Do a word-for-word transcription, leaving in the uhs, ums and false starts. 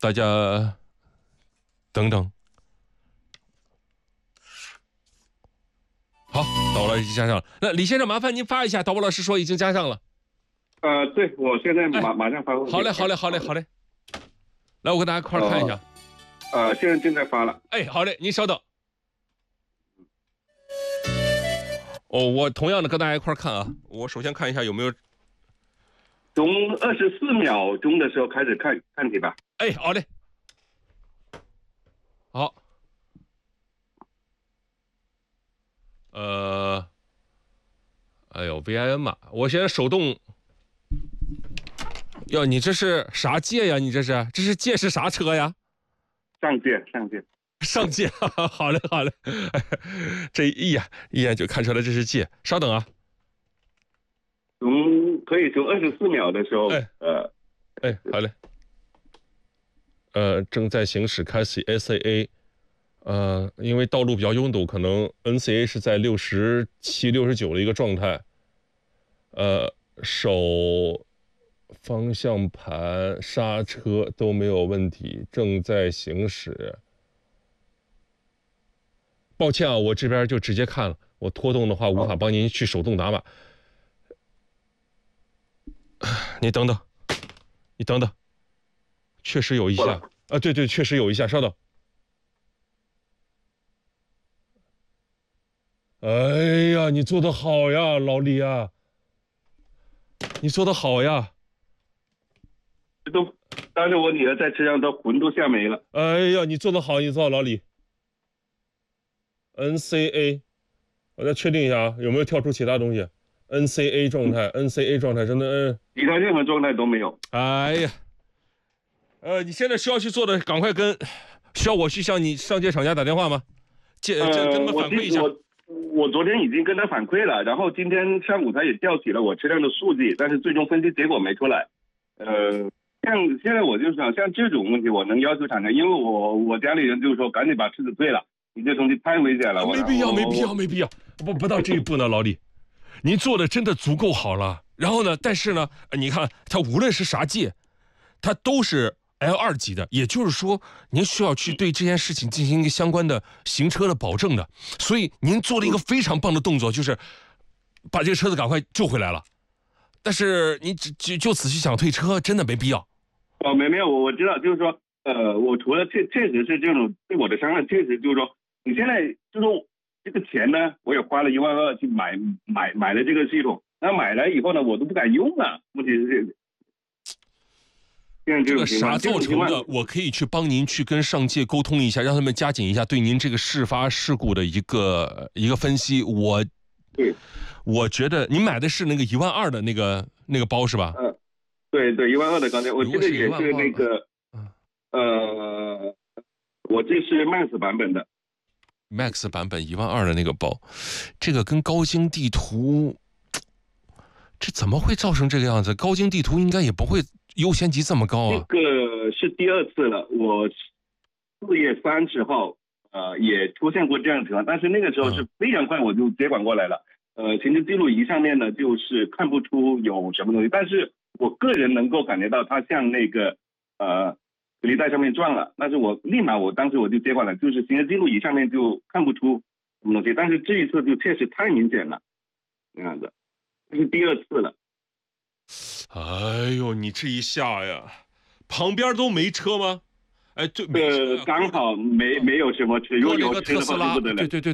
大家等等。好，导播老师已经加上了。那李先生，麻烦您发一下，导播老师说已经加上了。 呃，对，我现在马、哎、马上发过去。 好嘞，好嘞，好嘞，好嘞。来，我跟大家一块看一下。 呃，呃现在正在发了。 哎，好嘞，您稍等。哦，我同样的跟大家一块看啊。我首先看一下有没有。 从二十四秒钟的时候开始看看题吧。 哎，好嘞。好。呃，哎呦 ，V I N 嘛，我现在手动。哟，你这是啥界呀？你这是这是界是啥车呀？ 上界，上界， 上界。好嘞，好嘞。这一眼一眼就看出来这是界。稍等啊。 从可以从二十四秒的时候， 哎， 呃， 哎，好嘞。呃，正在行驶，开启 S A A。呃，因为道路比较拥堵，可能 N C A 是在六十七、六十九的一个状态。呃，手、方向盘、刹车都没有问题，正在行驶。抱歉啊，我这边就直接看了，我拖动的话无法帮您去手动打码。你等等，你等等，确实有一下啊，对对，确实有一下，稍等。哎呀，你做得好呀，老李啊！你做得好呀！ 都，当时我女儿在车上都魂都吓没了。 哎呀，你做得好，你做好，老李。N C A， 我再确定一下啊，有没有跳出其他东西 ？N C A 状态 ，N C A 状态真的，嗯， 其他任何状态都没有。 哎呀，呃，你现在需要去做的，赶快跟，需要我去向你上界厂家打电话吗？接， 呃， 跟他们反馈一下。 我我昨天已经跟他反馈了，然后今天上午他也调取了我车辆的数据，但是最终分析结果没出来。呃，像现在我就想，像这种问题，我能要求厂家，因为我我家里人就是说，赶紧把车子退了，你这东西太危险了。 没必要，没必要，没必要，不不到这一步呢，老李，您做的真的足够好了。然后呢，但是呢，你看它无论是啥界，它都是 L 二级的，也就是说，您需要去对这件事情进行一个相关的行车的保证的。所以您做了一个非常棒的动作，就是把这个车子赶快救回来了。但是你只就就仔细想退车，真的没必要。 哦，没没有，我我知道，就是说，呃，我除了确确实是这种对我的伤害，确实就是说，你现在就是说这个钱呢，我也花了一万二去买买买了这个系统，那买来以后呢，我都不敢用了。问题是这个。 这个啥造成的？我可以去帮您去跟上界沟通一下，让他们加紧一下对您这个事发事故的一个一个分析。我， 对， 我觉得您买的是那个一万二的那个那个包是吧？ 嗯，对对，一万二的钢铁，我记得也是那个，呃，我这是 Max 版本的 ，Max 版本一万二的那个包，这个跟高精地图，这怎么会造成这个样子？高精地图应该也不会。优先级这么高啊！ 这个是第二次了，我四月三十号，呃，也出现过这样的情况，但是那个时候是非常快，我就接管过来了。呃，行车记录仪上面呢，就是看不出有什么东西，但是我个人能够感觉到它像那个呃水泥带上面撞了，但是我立马我当时我就接管了，就是行车记录仪上面就看不出什么东西，但是这一次就确实太明显了，这样子，这是第二次了。 哎呦，你这一下呀，旁边都没车吗？哎，对， 呃，刚好没没有什么车，如果有车的话就不得了。 对对对。